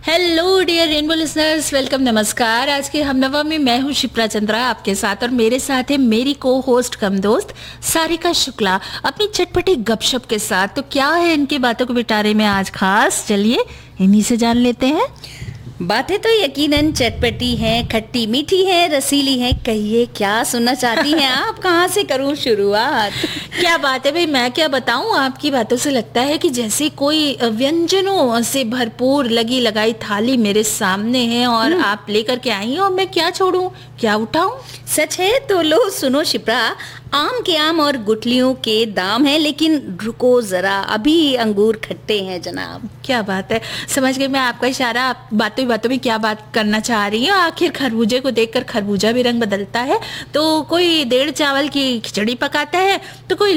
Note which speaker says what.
Speaker 1: Hello dear rainbow listeners, welcome, नमस्कार। आज के हमनवा में मैं हूँ शिप्रा चंद्रा आपके साथ, और मेरे साथ है मेरी को होस्ट कम दोस्त सारिका शुक्ला अपनी चटपटी गपशप के साथ। तो क्या है इनकी बातों को बिटारे में आज खास, चलिए इन्हीं से जान लेते हैं।
Speaker 2: बातें तो यकीनन चटपटी हैं, खट्टी मीठी हैं, रसीली हैं। कहिए क्या सुनना चाहती हैं आप? कहाँ से करूँ शुरुआत?
Speaker 1: क्या बात है भाई, मैं क्या बताऊं। आपकी बातों से लगता है कि जैसे कोई व्यंजनों से भरपूर लगी लगाई थाली मेरे सामने है और आप लेकर के आई हैं, और मैं क्या छोड़ूं, क्या उठाऊं।
Speaker 2: सच है तो लो सुनो शिप्रा, आम के आम और गुठलियों के दाम है, लेकिन रुको जरा, अभी अंगूर खट्टे हैं जनाब।
Speaker 1: क्या बात है, समझ गई मैं आपका इशारा। आप बातों ही बातों में क्या बात करना चाह रही हैं। आखिर खरबूजे को देखकर खरबूजा भी रंग बदलता है। तो कोई देड़ चावल की खिचड़ी पकाता है, तो कोई